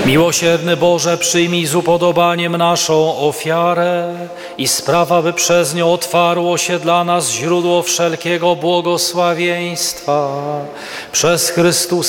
Miłosierny Boże, przyjmij z upodobaniem naszą ofiarę i spraw, aby przez nią otwarło się dla nas źródło wszelkiego błogosławieństwa. Przez Chrystusa